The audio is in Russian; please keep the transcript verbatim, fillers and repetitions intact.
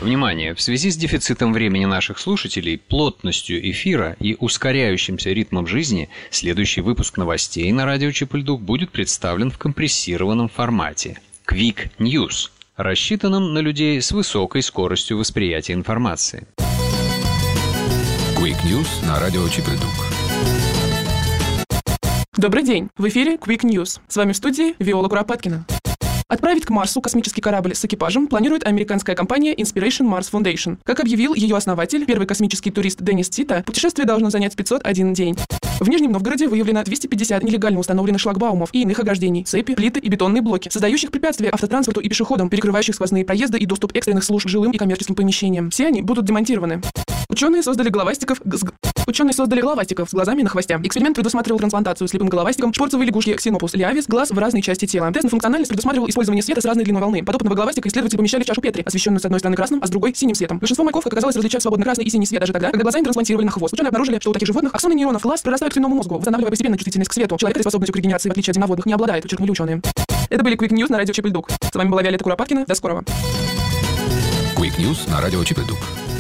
Внимание! В связи с дефицитом времени наших слушателей, плотностью эфира и ускоряющимся ритмом жизни, следующий выпуск новостей на радио Чип и Льдук будет представлен в компрессированном формате. Quick News, рассчитанном на людей с высокой скоростью восприятия информации. Quick News на радио Чип и Льдук. Добрый день! В эфире Quick News. С вами в студии Виола Куропаткина. Отправить к Марсу космический корабль с экипажем планирует американская компания Inspiration Mars Foundation. Как объявил ее основатель, первый космический турист Деннис Тита, путешествие должно занять пятьсот один день. В Нижнем Новгороде выявлено двести пятьдесят нелегально установленных шлагбаумов и иных ограждений, цепи, плиты и бетонные блоки, создающих препятствия автотранспорту и пешеходам, перекрывающих сквозные проезды и доступ экстренных служб к жилым и коммерческим помещениям. Все они будут демонтированы. Ученые создали головастиков... Ученые создали головастиков с глазами на хвосте. Эксперимент предусматривал трансплантацию слепым головастиком шпорцевой лягушки Xenopus liavis глаз в разные части тела. Тест на функциональность предусматривал использование света с разной длиной волны. Подобного головастика исследователи помещали в чашу Петри, освещенную с одной стороны красным, а с другой синим светом. Большинство моряков оказалось различать свободно красный и синий свет даже тогда, когда глаза им трансплантировали на хвост. Ученые обнаружили, что у таких животных аксоны нейронов глаз прорастают к спинному мозгу, восстанавливая постепенно чувствительность к свету. Человек этой способностью к регенерации, в отличие от земноводных, не обладает, подчеркнули ученые. Это были Quick News на радио Чип и Льдук. С вами была Виолетта Куропаткина. До скорого. Quick News на радио Чип и Льдук.